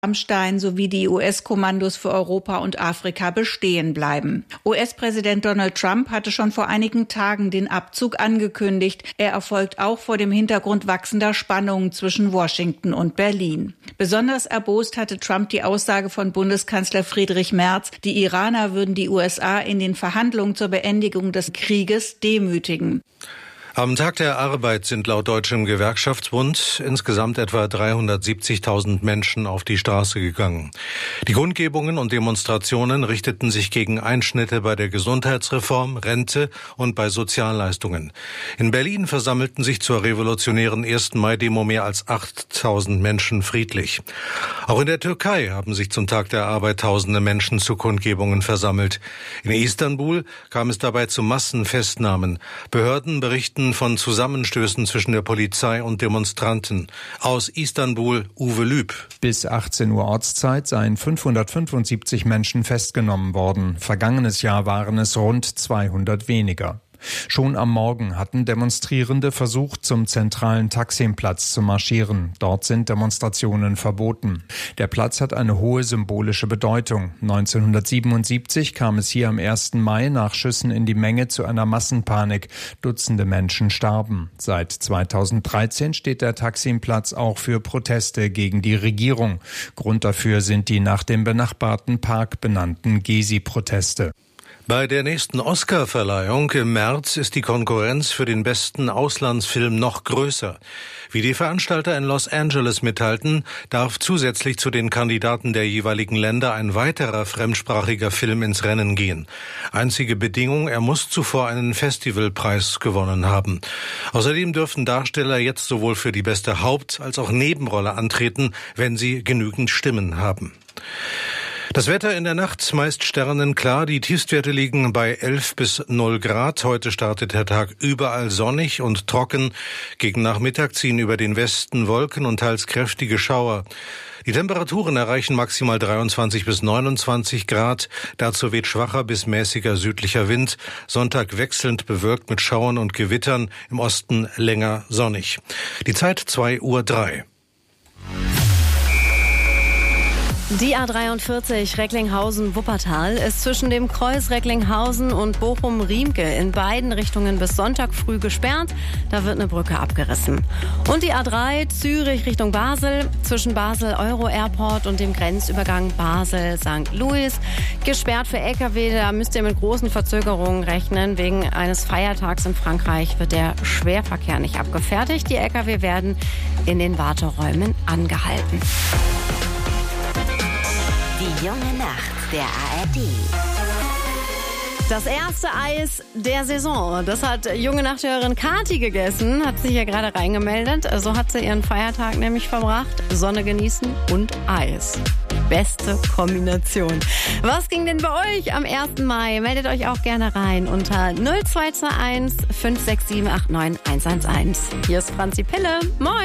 Rammstein sowie die US-Kommandos für Europa und Afrika bestehen bleiben. US-Präsident Donald Trump hatte schon vor einigen Tagen den Abzug angekündigt. Er erfolgt auch vor dem Hintergrund wachsender Spannungen zwischen Washington und Berlin. Besonders erbost hatte Trump die Aussage von Bundeskanzler Friedrich Merz, die Iraner würden die USA in den Verhandlungen zur Beendigung des Krieges demütigen. Am Tag der Arbeit sind laut Deutschem Gewerkschaftsbund insgesamt etwa 370.000 Menschen auf die Straße gegangen. Die Kundgebungen und Demonstrationen richteten sich gegen Einschnitte bei der Gesundheitsreform, Rente und bei Sozialleistungen. In Berlin versammelten sich zur revolutionären 1. Mai-Demo mehr als 8.000 Menschen friedlich. Auch in der Türkei haben sich zum Tag der Arbeit tausende Menschen zu Kundgebungen versammelt. In Istanbul kam es dabei zu Massenfestnahmen. Behörden berichten von Zusammenstößen zwischen der Polizei und Demonstranten. Aus Istanbul, Uwe Lüb. Bis 18 Uhr Ortszeit seien 575 Menschen festgenommen worden. Vergangenes Jahr waren es rund 200 weniger. Schon am Morgen hatten Demonstrierende versucht, zum zentralen Taksimplatz zu marschieren. Dort sind Demonstrationen verboten. Der Platz hat eine hohe symbolische Bedeutung. 1977 kam es hier am 1. Mai nach Schüssen in die Menge zu einer Massenpanik. Dutzende Menschen starben. Seit 2013 steht der Taksimplatz auch für Proteste gegen die Regierung. Grund dafür sind die nach dem benachbarten Park benannten Gezi-Proteste. Bei der nächsten Oscar-Verleihung im März ist die Konkurrenz für den besten Auslandsfilm noch größer. Wie die Veranstalter in Los Angeles mitteilten, darf zusätzlich zu den Kandidaten der jeweiligen Länder ein weiterer fremdsprachiger Film ins Rennen gehen. Einzige Bedingung, er muss zuvor einen Festivalpreis gewonnen haben. Außerdem dürfen Darsteller jetzt sowohl für die beste Haupt- als auch Nebenrolle antreten, wenn sie genügend Stimmen haben. Das Wetter in der Nacht meist sternenklar. Die Tiefstwerte liegen bei 11 bis 0 Grad. Heute startet der Tag überall sonnig und trocken. Gegen Nachmittag ziehen über den Westen Wolken und teils kräftige Schauer. Die Temperaturen erreichen maximal 23 bis 29 Grad. Dazu weht schwacher bis mäßiger südlicher Wind. Sonntag wechselnd bewölkt mit Schauern und Gewittern. Im Osten länger sonnig. Die Zeit 2:03 Uhr. Die A43 Recklinghausen-Wuppertal ist zwischen dem Kreuz Recklinghausen und Bochum-Riemke in beiden Richtungen bis Sonntag früh gesperrt. Da wird eine Brücke abgerissen. Und die A3 Zürich Richtung Basel zwischen Basel Euro Airport und dem Grenzübergang Basel-St. Louis gesperrt für LKW. Da müsst ihr mit großen Verzögerungen rechnen. Wegen eines Feiertags in Frankreich wird der Schwerverkehr nicht abgefertigt. Die LKW werden in den Warteräumen angehalten. Die junge Nacht der ARD. Das erste Eis der Saison, das hat junge Nachthörerin Kati gegessen, hat sich ja gerade reingemeldet. So hat sie ihren Feiertag nämlich verbracht. Sonne genießen und Eis. Beste Kombination. Was ging denn bei euch am 1. Mai? Meldet euch auch gerne rein unter 0221 567 89 111. Hier ist Franzi Pille. Moin!